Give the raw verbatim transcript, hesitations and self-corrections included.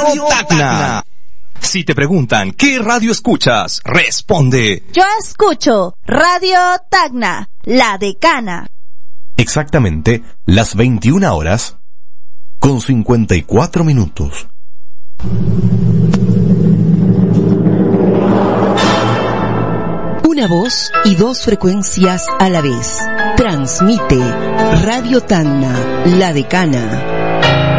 Tacna. Si te preguntan ¿qué radio escuchas? Responde: yo escucho Radio Tacna, la decana. Exactamente las veintiuna horas con cincuenta y cuatro minutos. Una voz y dos frecuencias a la vez. Transmite Radio Tacna, la decana.